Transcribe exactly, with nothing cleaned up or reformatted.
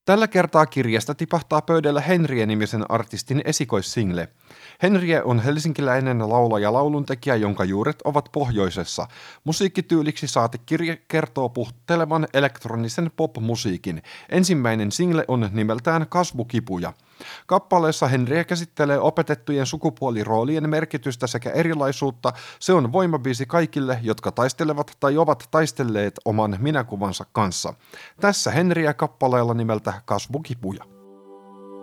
Tällä kertaa kirjasta tipahtaa pöydällä Henrie-nimisen artistin esikoissingle. Henrie on helsinkiläinen laulaja lauluntekijä, jonka juuret ovat pohjoisessa. Musiikkityyliksi saatekirje kertoo puhuttelevan elektronisen pop-musiikin. Ensimmäinen single on nimeltään Kasvukipuja. Kappaleessa Henrie käsittelee opetettujen sukupuoliroolien merkitystä sekä erilaisuutta. Se on voimabiisi kaikille, jotka taistelevat tai ovat taistelleet oman minäkuvansa kanssa. Tässä Henrie kappaleella nimeltä Kasvukipuja.